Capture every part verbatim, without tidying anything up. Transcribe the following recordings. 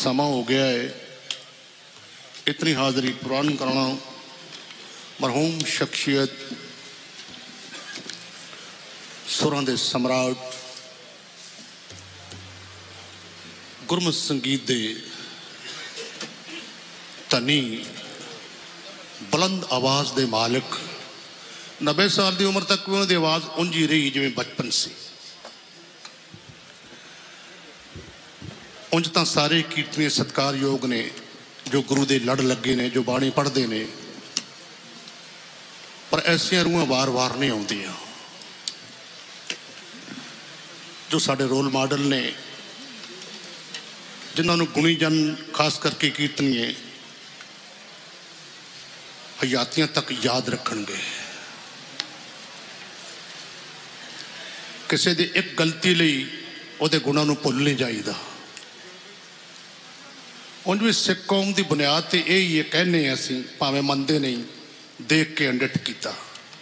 समा हो गया है इतनी हाज़री पुरान करना मरहूम शख्सियत सुरां दे सम्राट गुरमत संगीत दे धनी बुलंद आवाज़ दे मालिक नब्बे साल की उम्र तक भी उन्होंने आवाज़ उंज ही रही जिवें बचपन से। उंज तो सारे कीर्तनी सत्कारयोग ने जो गुरु दे लड़ लगे ने जो बाणी पढ़ते ने पर ऐसिया रूहां वार वार नहीं आउंदियां। जो साडे रोल मॉडल ने जिन्होंने गुणी जन खास करके कीर्तनीय हयातियां तक याद रखणगे। किसी दी एक गलती लई उहदे गुणां नूं भुल नहीं जाईदा। उंज भी सिख कौम की बुनियाद तो यही है कहने असी भावें मनते नहीं देख के अंडिट किया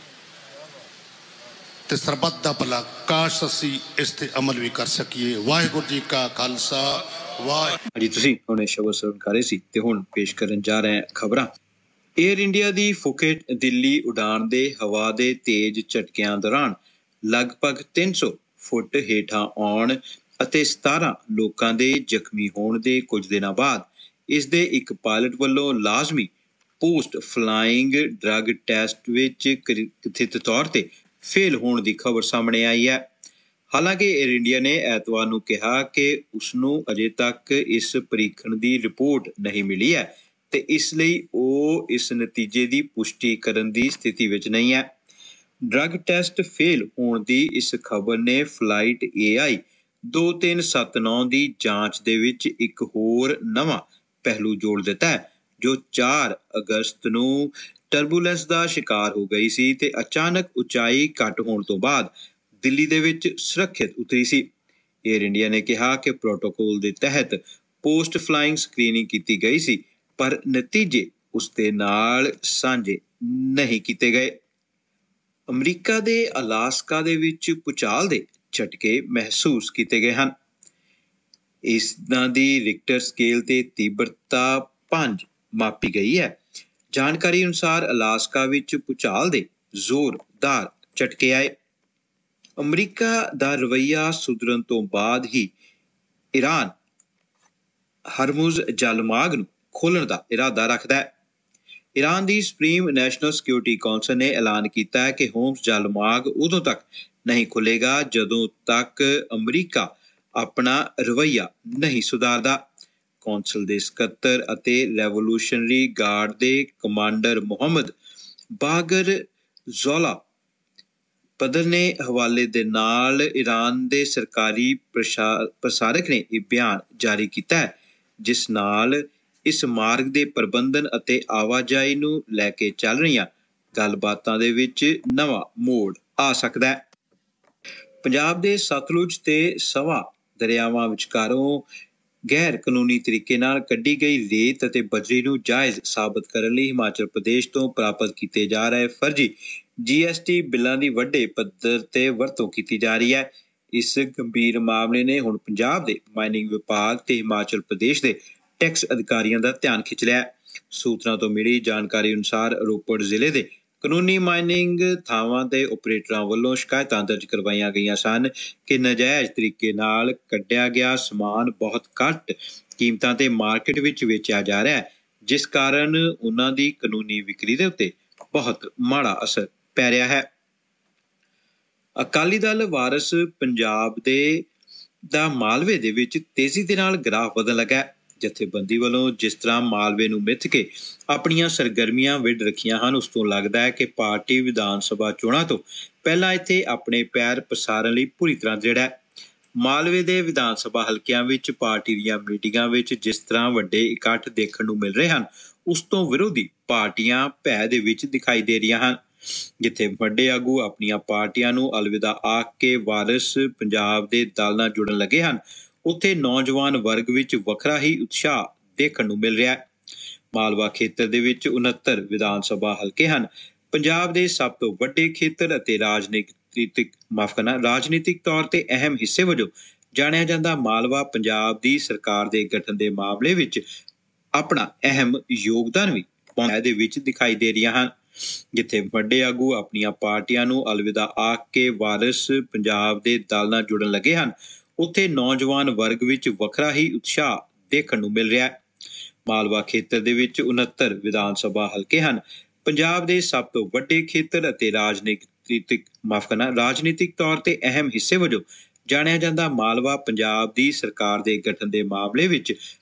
ते सरबत दा भला काश असी इस ते अमल भी कर सकीए। वाहिगुरू जी का खालसा वाह। जी तुसीं हुणे शब्द सुन कर रहे सी ते हुण पेश करन जा रहे हैं खबरां। एयर इंडिया दी फुकेट दिल्ली उड़ान दे हवा दे तेज झटकिਆਂ दौरान लगभग तीन सौ फुट ਹੇਠਾਂ ਆਉਣ ਅਤੇ सतारह ਲੋਕਾਂ ਦੇ ਜ਼ਖਮੀ ਹੋਣ ਦੇ ਕੁਝ ਦਿਨਾਂ ਬਾਅਦ ਇਸ ਦੇ ਇੱਕ ਪਾਇਲਟ ਵੱਲੋਂ ਲਾਜ਼ਮੀ ਪੋਸਟ ਫਲਾਈਂਗ ਡਰੱਗ ਟੈਸਟ ਵਿੱਚ ਕਥਿਤ ਤੌਰ ਤੇ ਫੇਲ ਹੋਣ ਦੀ ਖਬਰ ਸਾਹਮਣੇ ਆਈ ਹੈ। ਹਾਲਾਂਕਿ 에ਅਰ ਇੰਡੀਆ ਨੇ ਐਤਵਾਰ ਨੂੰ ਕਿਹਾ ਕਿ ਉਸ ਨੂੰ ਅਜੇ ਤੱਕ ਇਸ ਪਰੀਖਣ ਦੀ ਰਿਪੋਰਟ ਨਹੀਂ ਮਿਲੀ ਹੈ ਤੇ ਇਸ ਲਈ ਉਹ ਇਸ ਨਤੀਜੇ ਦੀ ਪੁਸ਼ਟੀ ਕਰਨ ਦੀ ਸਥਿਤੀ ਵਿੱਚ ਨਹੀਂ ਹੈ। ਡਰੱਗ ਟੈਸਟ ਫੇਲ ਹੋਣ ਦੀ ਇਸ ਖਬਰ ਨੇ ਫਲਾਈਟ ਏ ਆਈ ਦੋ ਤਿੰਨ ਸੱਤ ਨੌ ਦੀ ਜਾਂਚ ਦੇ ਵਿੱਚ ਇੱਕ ਹੋਰ ਨਵਾਂ ਪਹਿਲੂ ਜੋੜ ਦਿੱਤਾ ਹੈ ਜੋ ਚਾਰ ਅਗਸਤ ਨੂੰ ਟਰਬੂਲੈਂਸ ਦਾ ਸ਼ਿਕਾਰ ਹੋ ਗਈ ਸੀ ਤੇ ਅਚਾਨਕ ਉਚਾਈ ਘੱਟ ਹੋਣ ਤੋਂ ਬਾਅਦ ਦਿੱਲੀ ਦੇ ਵਿੱਚ ਸੁਰੱਖਿਅਤ ਉਤਰੀ ਸੀ। 에ਅਰ ਇੰਡੀਆ ਨੇ ਕਿਹਾ ਕਿ ਪ੍ਰੋਟੋਕੋਲ ਦੇ ਤਹਿਤ ਪੋਸਟ ਫਲਾਈਂਗ ਸਕਰੀਨਿੰਗ ਕੀਤੀ ਗਈ ਸੀ ਪਰ ਨਤੀਜੇ ਉਸ ਦੇ ਨਾਲ ਸਾਂਝੇ ਨਹੀਂ ਕੀਤੇ ਗਏ। ਅਮਰੀਕਾ ਦੇ ਅਲਾਸਕਾ ਦੇ ਵਿੱਚ ਭੂਚਾਲ ਦੇ ਝਟਕੇ ਮਹਿਸੂਸ ਕੀਤੇ ਗਏ ਹਨ। ਇਸਦਾਂ ਦੀ ਰਿਕਟਰ ਸਕੇਲ ਤੇ ਤੀਬਰਤਾ ਪੰਜ ਮਾਪੀ ਗਈ ਹੈ। ਜਾਣਕਾਰੀ ਅਨੁਸਾਰ ਅਲਾਸਕਾ ਵਿੱਚ ਭੂਚਾਲ ਦੇ ਜ਼ੋਰਦਾਰ ਝਟਕੇ ਆਏ। ਅਮਰੀਕਾ ਦਾ ਰਵੱਈਆ ਸੁਧਰਨ ਤੋਂ ਬਾਅਦ ਹੀ ਈਰਾਨ ਹਰਮੁਜ਼ ਜਲਮਾਰਗ ਨੂੰ ਖੋਲ੍ਹਣ ਦਾ ਇਰਾਦਾ ਰੱਖਦਾ ਹੈ। ਈਰਾਨ ਦੀ ਸੁਪਰੀਮ ਨੈਸ਼ਨਲ ਸਿਕਿਉਰਿਟੀ ਕੌਂਸਲ ਨੇ ਐਲਾਨ ਕੀਤਾ ਹੈ ਕਿ ਹੋਰਮੁਜ਼ ਜਲਮਾਰਗ ਉਦੋਂ ਤੱਕ ਨਹੀਂ ਖੁੱਲ੍ਹੇਗਾ ਜਦੋਂ ਤੱਕ ਅਮਰੀਕਾ ਆਪਣਾ ਰਵੱਈਆ ਨਹੀਂ ਸੁਧਾਰਦਾ। ਕੌਂਸਲ ਦੇ ਸਕੱਤਰ ਅਤੇ ਰੈਵੋਲੂਸ਼ਨਰੀ ਗਾਰਡ ਦੇ ਕਮਾਂਡਰ ਮੁਹੰਮਦ ਬਾਗਰ ਜ਼ੌਲਾ ਪਦਰ ਨੇ ਹਵਾਲੇ ਦੇ ਨਾਲ ਈਰਾਨ ਦੇ ਸਰਕਾਰੀ ਪ੍ਰਸਾਰਕ ਨੇ ਇਹ ਬਿਆਨ ਜਾਰੀ ਕੀਤਾ ਹੈ ਜਿਸ ਨਾਲ ਇਸ ਮਾਰਗ ਦੇ ਪ੍ਰਬੰਧਨ ਅਤੇ ਆਵਾਜਾਈ ਨੂੰ ਲੈ ਕੇ ਚੱਲ ਰਹੀਆਂ ਗੱਲਬਾਤਾਂ ਦੇ ਵਿੱਚ ਨਵਾਂ ਮੋੜ ਆ ਸਕਦਾ ਹੈ। ਪੰਜਾਬ ਦੇ ਸਤਲੁਜ ਤੇ ਸਵਾ ਦਰਿਆਵਾਂ ਵਿਚਕਾਰੋਂ ਗੈਰ ਕਾਨੂੰਨੀ ਤਰੀਕੇ ਨਾਲ ਕੱਢੀ ਗਈ ਰੇਤ ਅਤੇ ਬਜਰੀ ਨੂੰ ਜਾਇਜ਼ ਸਾਬਤ ਕਰਨ ਲਈ ਹਿਮਾਚਲ ਪ੍ਰਦੇਸ਼ ਤੋਂ ਪ੍ਰਾਪਤ ਕੀਤੇ ਜਾ ਰਹੇ ਫਰਜ਼ੀ ਜੀ ਐਸ ਟੀ ਬਿੱਲਾਂ ਦੀ ਵੱਡੇ ਪੱਧਰ ਤੇ ਵਰਤੋਂ ਕੀਤੀ ਜਾ ਰਹੀ ਹੈ। ਇਸ ਗੰਭੀਰ ਮਾਮਲੇ ਨੇ ਹੁਣ ਪੰਜਾਬ ਦੇ ਮਾਈਨਿੰਗ ਵਿਭਾਗ ਤੇ ਹਿਮਾਚਲ ਪ੍ਰਦੇਸ਼ ਦੇ ਟੈਕਸ ਅਧਿਕਾਰੀਆਂ ਦਾ ਧਿਆਨ ਖਿੱਚ ਲਿਆ। ਸੂਤਰਾਂ ਤੋਂ ਮਿਲੀ ਜਾਣਕਾਰੀ ਅਨੁਸਾਰ ਰੋਪੜ ਜ਼ਿਲ੍ਹੇ ਦੇ ਕਾਨੂੰਨੀ ਮਾਈਨਿੰਗ ਥਾਵਾਂ ਦੇ ਓਪਰੇਟਰਾਂ ਵੱਲੋਂ ਸ਼ਿਕਾਇਤਾਂ ਦਰਜ ਕਰਵਾਈਆਂ ਗਈਆਂ ਸਨ ਕਿ ਨਾਜਾਇਜ਼ ਤਰੀਕੇ ਨਾਲ ਕੱਢਿਆ ਗਿਆ ਸਮਾਨ ਬਹੁਤ ਘੱਟ ਕੀਮਤਾਂ ਤੇ ਮਾਰਕੀਟ ਵਿੱਚ ਵੇਚਿਆ ਜਾ ਰਿਹਾ ਹੈ ਜਿਸ ਕਾਰਨ ਉਹਨਾਂ ਦੀ ਕਾਨੂੰਨੀ ਵਿਕਰੀ ਦੇ ਉੱਤੇ ਬਹੁਤ ਮਾੜਾ ਅਸਰ ਪੈ ਰਿਹਾ ਹੈ। ਅਕਾਲੀ ਦਲ ਵਾਰਸ ਪੰਜਾਬ ਦੇ ਦਾ ਮਾਲਵੇ ਦੇ ਵਿੱਚ ਤੇਜ਼ੀ ਦੇ ਨਾਲ ਗ੍ਰਾਫ ਵਧਣ ਲੱਗਾ। ਜਥੇਬੰਦੀ ਵੱਲੋਂ ਜਿਸ ਤਰ੍ਹਾਂ ਮਾਲਵੇ ਨੂੰ ਮਿੱਥ ਕੇ ਆਪਣੀਆਂ ਸਰਗਰਮੀਆਂ ਵਿੱਢ ਰੱਖੀਆਂ ਹਨ ਉਸ ਤੋਂ ਲੱਗਦਾ ਹੈ ਕਿ ਪਾਰਟੀ ਵਿਧਾਨ ਸਭਾ ਚੋਣਾਂ ਤੋਂ ਪਹਿਲਾਂ ਇੱਥੇ ਆਪਣੇ ਪੈਰ ਪਸਾਰਨ ਲਈ ਪੂਰੀ ਤਰ੍ਹਾਂ ਦ੍ਰਿੜ ਹੈ। ਮਾਲਵੇ ਦੇ ਵਿਧਾਨ ਸਭਾ ਹਲਕਿਆਂ ਵਿੱਚ ਪਾਰਟੀ ਦੀਆਂ ਮੀਟਿੰਗਾਂ ਵਿੱਚ ਜਿਸ ਤਰ੍ਹਾਂ ਵੱਡੇ ਇਕੱਠ ਦੇਖਣ ਨੂੰ ਮਿਲ ਰਹੇ ਹਨ ਉਸ ਤੋਂ ਵਿਰੋਧੀ ਪਾਰਟੀਆਂ ਭੈ ਦੇ ਵਿੱਚ ਦਿਖਾਈ ਦੇ ਰਹੀਆਂ ਹਨ। ਜਿੱਥੇ ਵੱਡੇ ਆਗੂ ਆਪਣੀਆਂ ਪਾਰਟੀਆਂ ਨੂੰ ਅਲਵਿਦਾ ਆਖ ਕੇ ਵਾਰਿਸ ਪੰਜਾਬ ਦੇ ਦਲ ਨਾਲ ਜੁੜਨ ਲੱਗੇ ਹਨ ਉੱਥੇ ਨੌਜਵਾਨ ਵਰਗ ਵਿੱਚ ਵੱਖਰਾ ਹੀ ਉਤਸ਼ਾਹ ਦੇਖਣ ਨੂੰ ਮਿਲ ਰਿਹਾ ਹੈ। ਮਾਲਵਾ ਖੇਤਰ ਦੇ ਵਿੱਚ ਉਨੱਤਰ ਵਿਧਾਨ ਸਭਾ ਹਲਕੇ ਹਨ। ਪੰਜਾਬ ਦੇ ਸਭ ਤੋਂ ਵੱਡੇ ਖੇਤਰ ਅਤੇ ਰਾਜਨੀਤਿਕ ਮਾਫ ਕਰਨਾ ਰਾਜਨੀਤਿਕ ਤੌਰ ਤੇ ਅਹਿਮ ਹਿੱਸੇ ਵਜੋਂ ਜਾਣਿਆ ਜਾਂਦਾ ਮਾਲਵਾ ਪੰਜਾਬ ਦੀ ਸਰਕਾਰ ਦੇ ਗਠਨ ਦੇ ਮਾਮਲੇ ਵਿੱਚ ਆਪਣਾ ਅਹਿਮ ਯੋਗਦਾਨ ਵੀ ਪਾਉਣ ਦੇ ਵਿੱਚ ਦਿਖਾਈ ਦੇ ਰਹੀਆਂ ਹਨ। ਜਿੱਥੇ ਵੱਡੇ ਆਗੂ ਆਪਣੀਆਂ ਪਾਰਟੀਆਂ ਨੂੰ ਅਲਵਿਦਾ ਆਖ ਕੇ ਵਾਰਿਸ ਪੰਜਾਬ ਦੇ ਦਲ ਨਾਲ ਜੁੜਨ ਲੱਗੇ ਹਨ, ਉੱਥੇ ਨੌਜਵਾਨ ਵਰਗ ਵਿੱਚ ਵੱਖਰਾ ਹੀ ਉਤਸ਼ਾਹ ਦੇਖਣ ਨੂੰ ਮਿਲ ਰਿਹਾ ਹੈ। ਮਾਲਵਾ ਖੇਤਰ ਦੇ ਵਿੱਚ ਉਨੱਤਰ ਵਿਧਾਨ ਸਭਾ ਹਲਕੇ ਹਨ। ਪੰਜਾਬ ਦੇ ਸਭ ਤੋਂ ਵੱਡੇ ਖੇਤਰ ਅਤੇ ਰਾਜਨੀਤਿਕ ਮਾਫ ਕਰਨਾ ਰਾਜਨੀਤਿਕ ਤੌਰ ਤੇ ਅਹਿਮ ਹਿੱਸੇ ਵਜੋਂ ਜਾਣਿਆ ਜਾਂਦਾ ਮਾਲਵਾ ਪੰਜਾਬ ਦੀ ਸਰਕਾਰ ਦੇ ਗਠਨ ਦੇ ਮਾਮਲੇ ਵਿੱਚ